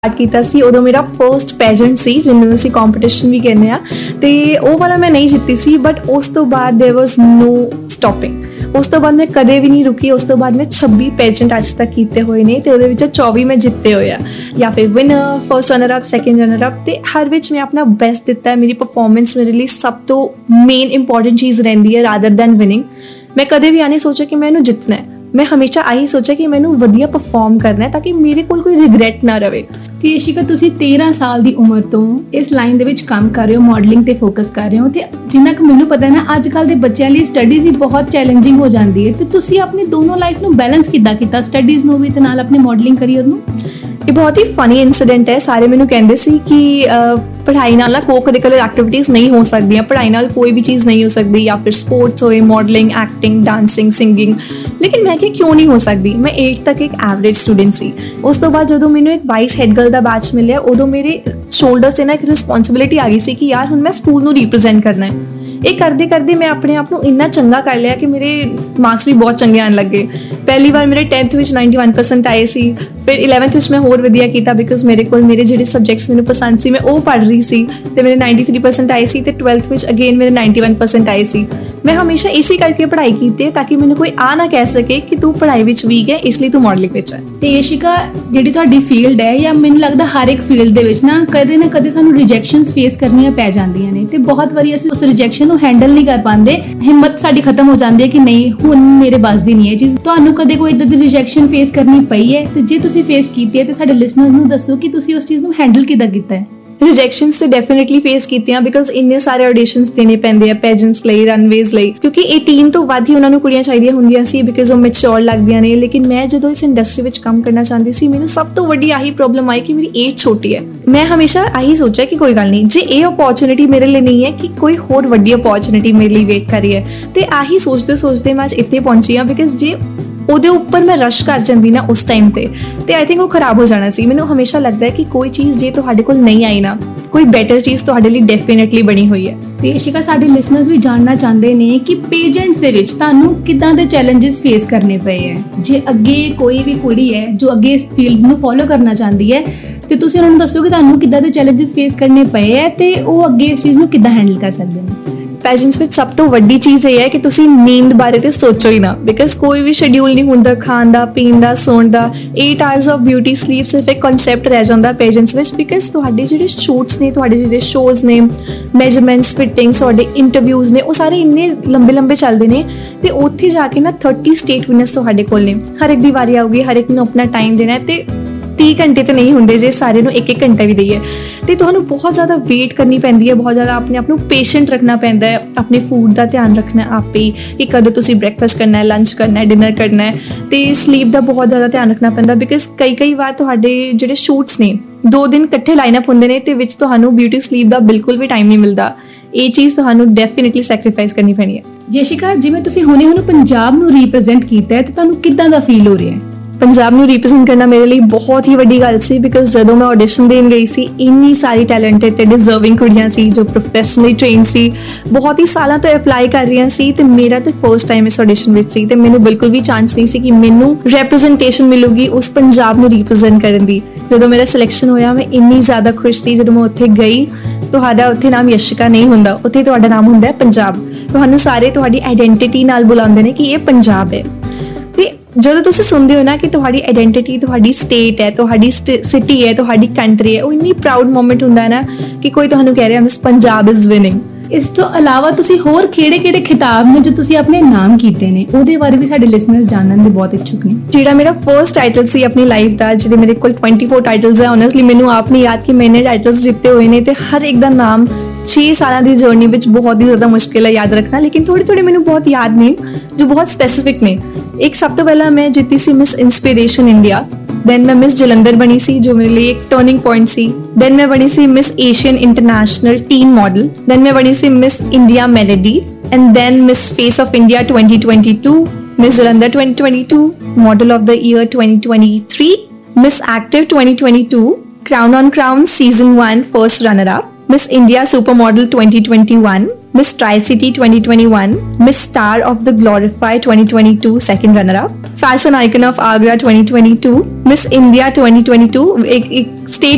Start किया सी उदों मेरा फर्स्ट पैजेंट सी जिन्होंने असीं कॉम्पीटिशन भी कहने आ ते वो वाला मैं नहीं जीती सी बट उस तो बाद देयर वाज नो स्टॉपिंग। उस तो बाद मैं कदे भी नहीं रुकी। उस तो बाद मैं 26 पैजेंट अज तक कीते हुए ने ते उहदे विचों 24 मैं जिते होए आ या फिर winner first runner up second runner up ते हर विच मैं अपना बेस्ट दिता है। मेरी परफॉर्मेंस मेरे लिए सब तो मेन इंपॉर्टेंट चीज़ रहिंदी है रादर दैन विनिंग। मैं कदे भी आ नहीं सोचा कि मैं इहनूं जितना है। मैं हमेशा आही सोचा कि मैनू वधिया परफॉर्म करना है ताकि मेरे कोल कोई रिग्रेट ना रहे। ਤੇ ਯਸ਼ਿਕਾ ਤੁਸੀਂ 13 ਸਾਲ ਦੀ ਉਮਰ ਤੋਂ ਇਸ ਲਾਈਨ ਦੇ ਵਿੱਚ ਕੰਮ ਕਰ ਰਹੇ ਹੋ, ਮਾਡਲਿੰਗ ਤੇ ਫੋਕਸ ਕਰ ਰਹੇ ਹੋ ਤੇ ਜਿੰਨਾ ਕਿ ਮੈਨੂੰ ਪਤਾ ਹੈ ਨਾ ਅੱਜ ਕੱਲ ਦੇ ਬੱਚਿਆਂ ਲਈ ਸਟੱਡੀਜ਼ ਹੀ ਬਹੁਤ ਚੈਲੰਜਿੰਗ ਹੋ ਜਾਂਦੀ ਹੈ ਤੇ ਤੁਸੀਂ ਆਪਣੀ ਦੋਨੋਂ ਲਾਈਫ ਨੂੰ ਬੈਲੈਂਸ ਕਿੱਦਾਂ ਕੀਤਾ, ਸਟੱਡੀਜ਼ ਨੂੰ ਵੀ ਤੇ ਨਾਲ ਆਪਣੇ ਮਾਡਲਿੰਗ ਕਰੀਅਰ ਨੂੰ? ये बहुत ही फनी इंसीडेंट है। सारे मैनू कहते सी कि पढ़ाई नाल ना को करिकुलर एक्टिविटीज़ नहीं हो सकती, पढ़ाई नाल कोई भी चीज़ नहीं हो सकती या फिर स्पोर्ट्स होए, मॉडलिंग, एक्टिंग, डांसिंग, सिंगिंग। लेकिन मैं क्यों नहीं हो सकती? मैं 8th तक एक एवरेज स्टूडेंट सी। उस तो बाद जो मैनू एक 22 हैड गर्ल का बैच मिले उदों मेरे शोल्डर से ना एक रिस्पॉन्सिबिलिटी आ गई सी कि यार हुण मैं स्कूल नूं रिप्रजेंट करना है। ये करते करते मैं अपने आप को इन्ना चंगा कर लिया कि मेरे मार्क्स भी बहुत चंगे आने लग गए। पहली बार मेरे 10th में 91% आए सी। फिर 11th में मैं होर वधिया किया बिकॉज मेरे को मेरे जो सबजैक्ट्स मैंने पसंद सी मैं वो पढ़ रही सी ते मेरे 93% आए सी ते 12th में अगेन मेरे 91% आए सी। मैं हमेशा इसी करके पढ़ाई की ताकि मैंने कोई आ ना कह सके कि तू पढ़ाई विच वीक है इसलिए तू मॉडलिंग विच है। ਤੇ ਯਸ਼ਿਕਾ ਜਿਹੜੀ ਤੁਹਾਡੀ ਫੀਲਡ ਹੈ ਜਾਂ ਮੈਨੂੰ ਲੱਗਦਾ ਹਰ ਇੱਕ ਫੀਲਡ ਦੇ ਵਿੱਚ ਨਾ ਕਦੇ ਸਾਨੂੰ ਰਿਜੈਕਸ਼ਨਸ ਫੇਸ ਕਰਨੀਆਂ ਪੈ ਜਾਂਦੀਆਂ ਨੇ ਤੇ ਬਹੁਤ ਵਾਰੀ ਅਸੀਂ ਉਸ ਰਿਜੈਕਸ਼ਨ ਨੂੰ ਹੈਂਡਲ ਨਹੀਂ ਕਰ ਪਾਉਂਦੇ, ਹਿੰਮਤ ਸਾਡੀ ਖਤਮ ਹੋ ਜਾਂਦੀ ਹੈ ਕਿ ਨਹੀਂ ਹੁਣ ਮੇਰੇ ਬਸ ਦੀ ਨਹੀਂ ਹੈ ਚੀਜ਼। ਤੁਹਾਨੂੰ ਕਦੇ ਕੋਈ ਇਦਾਂ ਦੀ ਰਿਜੈਕਸ਼ਨ ਫੇਸ ਕਰਨੀ ਪਈ ਹੈ ਤੇ ਜੇ ਤੁਸੀਂ ਫੇਸ ਕੀਤੀ ਹੈ ਤੇ ਸਾਡੇ ਲਿਸਨਰਸ ਨੂੰ ਦੱਸੋ ਕਿ ਤੁਸੀਂ ਉਸ ਚੀਜ਼ ਨੂੰ ਹੈਂਡਲ ਕਿੱਦਾਂ ਕੀਤਾ है? रिजैक्शनस तो डेफिनेटली फेस कीतियां बिकॉज इन्ने सारे ऑडिशनस देने पैंदे आ पेजेंट्स लई रनवेज लई क्योंकि 18 तो वध ही उन्हां नूं कुड़ियां चाहीदियां हुंदियां सी बिकॉज वो मैच्योर लगदियां ने। लेकिन मैं जदों इस इंडस्ट्री विच काम करना चाहती सी मैनूं सब तो वड्डी आही प्रॉब्लम आई कि मेरी एज छोटी है। मैं हमेशा आही सोचा कि कोई गल नहीं जे ये अपॉर्चुनिटी मेरे लिए नहीं है कि कोई होर वड्डी अपॉर्चुनिटी मेरे लिए वेट कर रही है ते आही सोचते सोचते मैं अज इत्थे पहुंची हाँ बिकॉज जे ਉਹਦੇ ਉੱਪਰ ਮੈਂ ਰਸ਼ ਕਰ ਜਾਂਦੀ ਨਾ ਉਸ ਟਾਈਮ ਤੇ ਆਈ ਥਿੰਕ ਉਹ ਖਰਾਬ ਹੋ ਜਾਣਾ ਸੀ। ਮੈਨੂੰ ਹਮੇਸ਼ਾ ਲੱਗਦਾ ਹੈ ਕਿ ਕੋਈ ਚੀਜ਼ ਜੇ ਤੁਹਾਡੇ ਕੋਲ ਨਹੀਂ ਆਈ ਨਾ ਕੋਈ ਬੈਟਰ ਚੀਜ਼ ਤੁਹਾਡੇ ਲਈ ਡੈਫੀਨਿਟਲੀ ਬਣੀ ਹੋਈ ਹੈ। ਤੇ ਯਸ਼ਿਕਾ ਸਾਡੇ ਲਿਸਨਰਸ ਵੀ ਜਾਣਨਾ ਚਾਹੁੰਦੇ ਨੇ ਕਿ ਪੇਜੈਂਟਸ ਦੇ ਵਿੱਚ ਤੁਹਾਨੂੰ ਕਿੱਦਾਂ ਦੇ ਚੈਲੰਜਸ ਫੇਸ ਕਰਨੇ ਪਏ ਹੈ। ਜੇ ਅੱਗੇ ਕੋਈ ਵੀ ਕੁੜੀ ਹੈ ਜੋ ਅੱਗੇ ਇਸ ਫੀਲਡ ਨੂੰ ਫੋਲੋ ਕਰਨਾ ਚਾਹੁੰਦੀ ਹੈ ਤੇ ਤੁਸੀਂ ਉਹਨਾਂ ਨੂੰ ਦੱਸੋ ਕਿ ਤੁਹਾਨੂੰ ਕਿੱਦਾਂ ਦੇ ਚੈਲੰਜਸ ਫੇਸ ਕਰਨੇ ਪਏ ਹੈ ਤੇ ਉਹ ਅੱਗੇ ਇਸ ਚੀਜ਼ ਨੂੰ ਕਿੱਦਾਂ ਹੈਂਡਲ ਕਰ ਸਕਦੇ ਨੇ? ਪੈਜੈਂਟਸ ਵਿੱਚ ਸਭ ਤੋਂ ਵੱਡੀ ਚੀਜ਼ ਇਹ ਹੈ ਕਿ ਤੁਸੀਂ ਨੀਂਦ ਬਾਰੇ ਤੇ ਸੋਚੋ ਹੀ ਨਾ ਬਿਕॉज ਕੋਈ ਵੀ ਸ਼ਡਿਊਲ ਨਹੀਂ ਹੁੰਦਾ ਖਾਣ ਦਾ, ਪੀਣ ਦਾ, ਸੌਣ ਦਾ। 8 ਆਵਰਸ ਆਫ ਬਿਊਟੀ ਸਲੀਪ ਸਿਰਫ ਇੱਕ ਕਨਸੈਪਟ ਰਹਿ ਜਾਂਦਾ ਪੈਜੈਂਟਸ ਵਿੱਚ ਬਿਕॉज ਤੁਹਾਡੇ ਜਿਹੜੇ ਸ਼ੂਟਸ ਨੇ, ਤੁਹਾਡੇ ਜਿਹੜੇ ਸ਼ੋਜ਼ ਨੇ, ਮੈਜਰਮੈਂਟਸ, ਫਿਟਿੰਗਸ, ਤੁਹਾਡੇ ਇੰਟਰਵਿਊਜ਼ ਨੇ ਉਹ ਸਾਰੇ ਇੰਨੇ ਲੰਬੇ ਚੱਲਦੇ ਨੇ ਤੇ ਉੱਥੇ ਜਾ ਕੇ ਨਾ 30 ਸਟੇਟ ਵਿਨਰਸ ਤੁਹਾਡੇ ਕੋਲ ਨੇ। ਹਰ ਇੱਕ ਦੀ ਵਾਰੀ ਆਊਗੀ, ਹਰ ਇੱਕ ਨੂੰ ਆਪਣਾ ਟਾਈਮ ਦੇਣਾ ਤੇ 30 ਘੰਟੇ तो नहीं होंगे जे सारे ਨੂੰ 1-1 घंटा भी दईए तो ਤੁਹਾਨੂੰ बहुत ज़्यादा वेट करनी पैंदी है, बहुत ज़्यादा अपने आप ਨੂੰ पेशेंट रखना पैंदा है, अपने फूड का ध्यान रखना आप ही कि कदों तुसीं ब्रैकफास्ट करना है, लंच करना है, डिनर करना है तो स्लीप का बहुत ज़्यादा ध्यान रखना पैंदा बिकॉज कई बार तुहाडे जिहड़े शूट्स ने 2 दिन इकट्ठे लाइनअप होंदे ने ते विच तुहानूं ब्यूटी स्लीप का बिल्कुल भी टाइम नहीं मिलता। ये चीज़ तुहानूं डेफिनेटली सैक्रीफाइस करनी पैनी है। ਯਸ਼ਿਕਾ ਜਿਵੇਂ ਤੁਸੀਂ ਹੁਣੇ ਪੰਜਾਬ ਨੂੰ ਰਿਪਰੈਜ਼ੈਂਟ ਕੀਤਾ ਹੈ ਤੇ ਤੁਹਾਨੂੰ ਕਿੱਦਾਂ ਦਾ ਫੀਲ ਹੋ ਰਿਹਾ ਹੈ? पंजाब ਨੂੰ रिप्रजेंट करना मेरे लिए बहुत ही वड्डी गल सी बिकॉज जदों मैं ऑडिशन देन गई सी इन्नी सारी टैलेंटेड ते डिजर्विंग कुड़ियां सी जो प्रोफैशनली ट्रेन सी, बहुत ही सालों तो अप्लाई कर रही सी ते मेरा तो फर्स्ट टाइम इस ऑडिशन विच सी ते मैनूं बिल्कुल भी चांस नहीं सी कि मैनूं रिप्रजेंटेशन मिलूगी उस पंजाब नूं रिप्रजेंट करन दी। जदों मेरा सिलेक्शन होया मैं इन्नी ज़्यादा खुश थी। जदों मैं उत्थे गई तुहाडा उत्थे नाम यशिका नहीं हुंदा, उत्थे तुहाडा नाम हुंदा है पंजाब। तुहानूं सारे तुहाडी आइडेंटिटी नाल बुलाउंदे ने कि ये पंजाब है। ਜਦੋਂ ਤੁਸੀਂ ਸੁਣਦੇ ਹੋ ਨਾ ਕਿ ਤੁਹਾਡੀ ਆਇਡੈਂਟੀਟੀ ਤੁਹਾਡੀ ਸਟੇਟ ਹੈ, ਤੁਹਾਡੀ ਸਿਟੀ ਹੈ, ਤੁਹਾਡੀ ਕੰਟਰੀ ਹੈ, ਉਹ ਇੰਨੀ ਪ੍ਰਾਊਡ ਮੂਮੈਂਟ ਹੁੰਦਾ ਹੈ ਨਾ ਕਿ ਕੋਈ ਤੁਹਾਨੂੰ ਕਹਿ ਰਿਹਾ ਮਿਸ ਪੰਜਾਬ ਇਜ਼ ਵਿਨਿੰਗ। ਇਸ ਤੋਂ ਇਲਾਵਾ ਤੁਸੀਂ ਹੋਰ ਕਿਹੜੇ ਖਿਤਾਬ ਨੇ ਜੋ ਤੁਸੀਂ ਆਪਣੇ ਨਾਮ ਕੀਤੇ ਨੇ ਉਹਦੇ ਬਾਰੇ ਵੀ ਸਾਡੇ ਲਿਸਨਰਸ ਜਾਣਨ ਦੇ ਬਹੁਤ ਇੱਛੁਕ ਨੇ। ਜਿਹੜਾ ਮੇਰਾ ਫਰਸਟ ਟਾਈਟਲ ਸੀ ਆਪਣੀ ਲਾਈਫ ਦਾ, ਜਿਹੜੇ ਮੇਰੇ ਕੋਲ 24 ਟਾਈਟਲਸ ਹੈ, ਓਨੈਸਟਲੀ ਮੈਨੂੰ ਆਪ ਨਹੀਂ ਯਾਦ ਕਿ ਮੈਨੇ ਟਾਈਟਲਸ ਜਿੱਤੇ ਹੋਏ ਨੇ ਤੇ ਹਰ ਇੱਕ ਦਾ ਨਾਮ 6 ਸਾਲਾਂ ਦੀ ਜਰਨੀ ਵਿੱਚ ਬਹੁਤ ਹੀ ਜ਼ਿਆਦਾ ਮੁਸ਼ਕਿਲ ਹੈ याद रखना, लेकिन थोड़े ਮੈਨੂੰ बहुत याद ने जो बहुत स्पेसिफिक ने। एक सब तो पहला मैं जीती सी मिस इंस्पिरेशन इंडिया, दैन मैं मिस जलंधर बनी सी जो मेरे लिए एक टर्निंग पॉइंट सी। दैन मैं बनी सी miss Asian international tin model. Then मैं बनी सी miss India melody and then miss face of India 2022, miss Jalandhar 2022, model of the year 2023, miss active 2022, crown on crown season 1 first runner up, miss India super model 2021, miss tri city 2021, miss star of the glorify 2022 second runner up, fashion icon of Agra 2022, miss India 2022 एक state